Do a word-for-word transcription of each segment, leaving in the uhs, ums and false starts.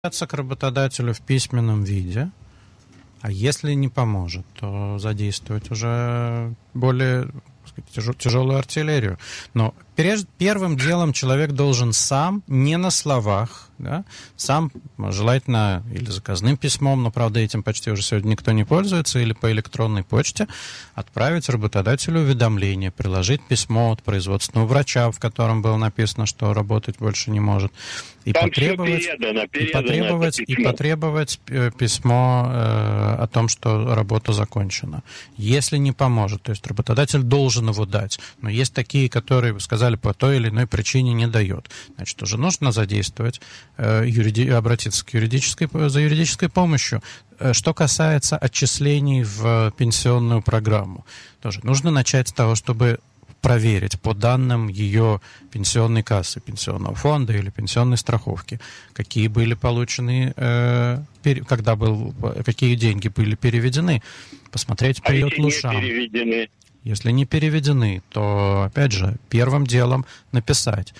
к работодателю в письменном виде, а если не поможет, то задействовать уже более, так сказать, тяжелую артиллерию. Но прежде, первым делом человек должен сам, не на словах, да, сам, желательно или заказным письмом, но, правда, этим почти уже сегодня никто не пользуется, или по электронной почте, отправить работодателю уведомление, приложить письмо от производственного врача, в котором было написано, что работать больше не может, и Там потребовать, передано, передано и потребовать, и потребовать письмо э, о том, что работа закончена. Если не поможет, то есть работодатель должен его дать, но есть такие, которые, сказали, по той или иной причине не дает. Значит, уже нужно задействовать, э, юриди... обратиться к юридической, за юридической помощью. Что касается отчислений в пенсионную программу, тоже нужно начать с того, чтобы проверить по данным ее пенсионной кассы, пенсионного фонда или пенсионной страховки, какие были получены, э, пер... когда был, какие деньги были переведены, посмотреть период а лушам. Не переведены? Если не переведены, то, опять же, первым делом написать,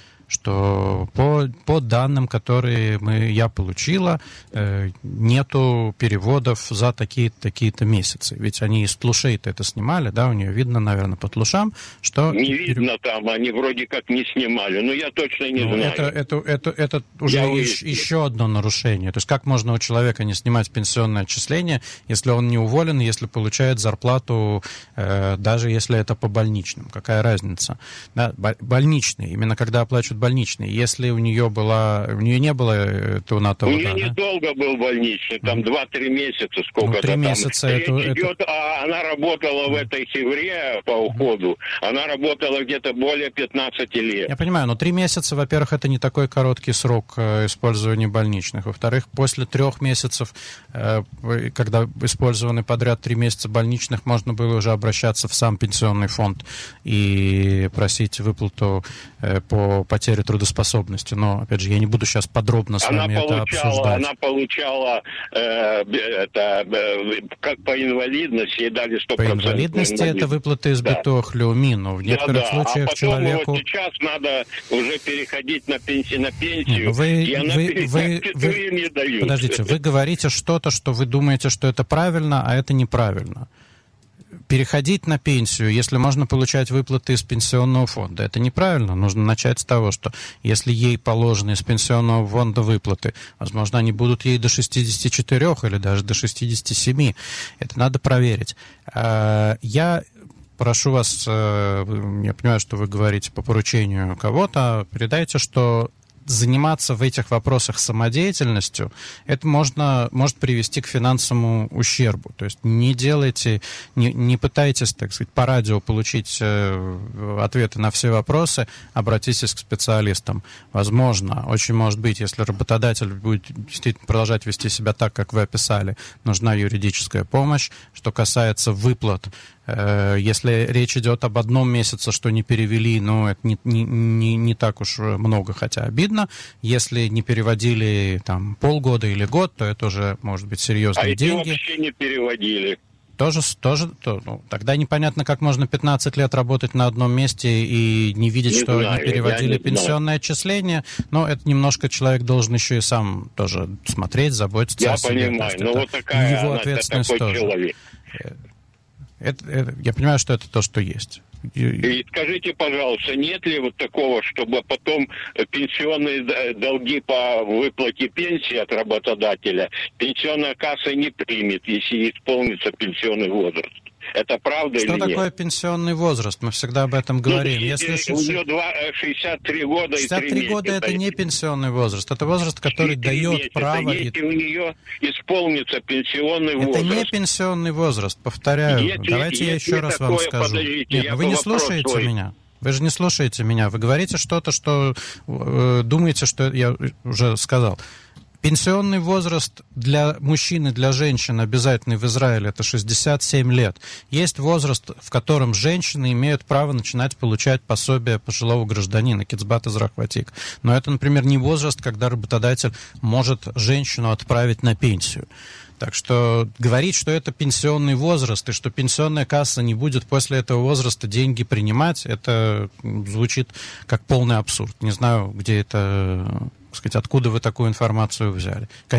что по, по данным, которые мы, я получила, э, нету переводов за такие-то, такие-то месяцы. Ведь они из тлушей-то это снимали, да, у нее видно, наверное, по тлушам, что... Не видно там, они вроде как не снимали, но я точно не ну, знаю. Это, это, это, это уже еще, еще одно нарушение. То есть как можно у человека не снимать пенсионное отчисление, если он не уволен, если получает зарплату, э, даже если это по больничным? Какая разница? Да, больничные, именно когда оплачивают больничные. Если у нее была, у нее не было ТУНАТО. У нее да, недолго был больничный, там два-три месяца сколько-то. Ну, три месяца там. это, Речь идет, это... а она работала в этой севре по уходу, она работала где-то более пятнадцати лет. Я понимаю, но три месяца, во-первых, это не такой короткий срок э, использования больничных. Во-вторых, после трех месяцев, э, когда использованы подряд три месяца больничных, можно было уже обращаться в сам пенсионный фонд и просить выплату э, по потере трудоспособности. Но, опять же, я не буду сейчас подробно с она вами получала, это обсуждать. Она получала э, это, э, как по инвалидности, ей дали сто процентов. По инвалидности это выплата из битох люми, но в некоторых да, да. случаях а потом человеку... Вот сейчас надо уже переходить на, пенси... на пенсию, не, ну вы, и она вы, пере... вы, вы... не дают. Подождите, вы говорите что-то, что вы думаете, что это правильно, а это неправильно. Переходить на пенсию, если можно получать выплаты из пенсионного фонда, это неправильно. Нужно начать с того, что если ей положены из пенсионного фонда выплаты, возможно, они будут ей до шестидесяти четырёх или даже до шестидесяти семи. Это надо проверить. Я прошу вас, я понимаю, что вы говорите по поручению кого-то, передайте, что заниматься в этих вопросах самодеятельностью, это можно, может привести к финансовому ущербу. То есть не делайте, не, не пытайтесь, так сказать, по радио получить э, ответы на все вопросы, обратитесь к специалистам. Возможно, очень может быть, если работодатель будет действительно продолжать вести себя так, как вы описали, нужна юридическая помощь. Что касается выплат, если речь идет об одном месяце, что не перевели, ну, это не, не, не, не так уж много, хотя обидно. Если не переводили там полгода или год, то это уже, может быть, серьезные а деньги. А вообще не переводили. Тоже, тоже то, ну, тогда непонятно, как можно пятнадцать лет работать на одном месте и не видеть, не что знаю, не переводили не пенсионное знаю. отчисление. Но это немножко человек должен еще и сам тоже смотреть, заботиться я о себе. Я понимаю, но вот такая его она, ответственность такой тоже. Человек. Это, это, я понимаю, что это то, что есть. И скажите, пожалуйста, нет ли вот такого, чтобы потом пенсионные долги по выплате пенсии от работодателя пенсионная касса не примет, если исполнится пенсионный возраст? Это правда что или нет? Что такое пенсионный возраст? Мы всегда об этом говорим. Ну, Если у нее шестьдесят три года и три месяца. шестьдесят три года это не пенсионный возраст. Это возраст, который дает месяца. право... Если и... у нее исполнится пенсионный это возраст. Это не пенсионный возраст, повторяю. Если, Давайте я еще раз вам скажу. Нет, вы не слушаете свой... меня. Вы же не слушаете меня. Вы говорите что-то, что э, думаете, что я уже сказал. Пенсионный возраст для мужчин и для женщин обязательный в Израиле это шестьдесят семь лет. Есть возраст, в котором женщины имеют право начинать получать пособие пожилого гражданина, кицбат эзрах ватик. Но это, например, не возраст, когда работодатель может женщину отправить на пенсию. Так что говорить, что это пенсионный возраст, и что пенсионная касса не будет после этого возраста деньги принимать, это звучит как полный абсурд. Не знаю, где это, так сказать, откуда вы такую информацию взяли.